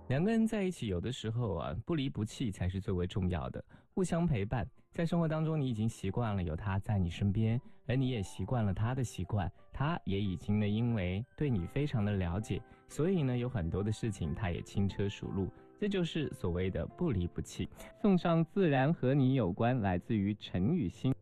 两个人在一起，有的时候啊，不离不弃才是最为重要的，互相陪伴。在生活当中，你已经习惯了有他在你身边，而你也习惯了他的习惯，他也已经呢，因为对你非常的了解，所以呢，有很多的事情他也轻车熟路，这就是所谓的不离不弃。送上自然和你有关，来自于陈雨欣。